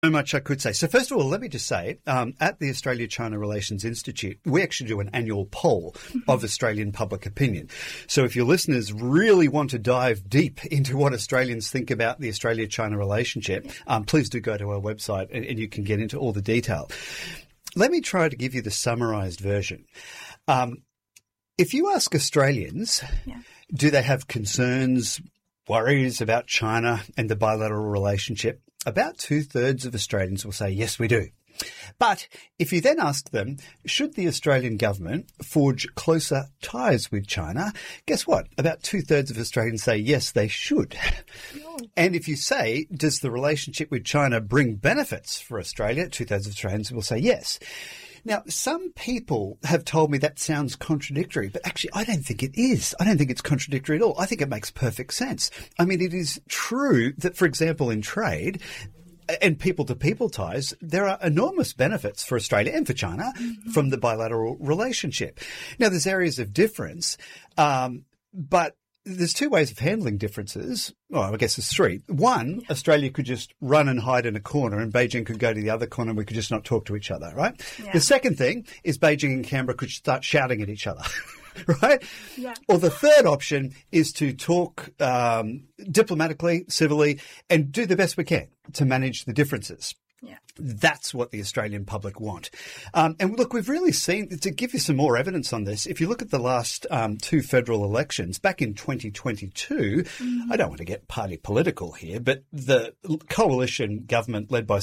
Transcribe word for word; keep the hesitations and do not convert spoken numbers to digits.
So much I could say. So first of all, let me just say, um, at the Australia-China Relations Institute, we actually do an annual poll of Australian public opinion. So if your listeners really want to dive deep into what Australians think about the Australia-China relationship, um, please do go to our website and, and you can get into all the detail. Let me try to give you the summarised version. Um, if you ask Australians, yeah. do they have concerns, worries about China and the bilateral relationship? About two-thirds of Australians will say, yes, we do. But if you then ask them, should the Australian government forge closer ties with China? Guess what? About two-thirds of Australians say, yes, they should. Oh. And if you say, does the relationship with China bring benefits for Australia? Two-thirds of Australians will say yes. Now, some people have told me that sounds contradictory, but actually I don't think it is. I don't think it's contradictory at all. I think it makes perfect sense. I mean, it is true that, for example, in trade and people-to-people ties, there are enormous benefits for Australia and for China mm-hmm. from the bilateral relationship. Now, there's areas of difference, um, but there's two ways of handling differences. Well, I guess there's three. One, Australia could just run and hide in a corner and Beijing could go to the other corner and we could just not talk to each other, right? Yeah. The second thing is Beijing and Canberra could start shouting at each other, right? Yeah. Or the third option is to talk um, diplomatically, civilly, and do the best we can to manage the differences. Yeah. That's what the Australian public want. Um, and look, we've really seen, to give you some more evidence on this, if you look at the last um, two federal elections, back in twenty twenty-two, mm-hmm. I don't want to get party political here, but the coalition government led by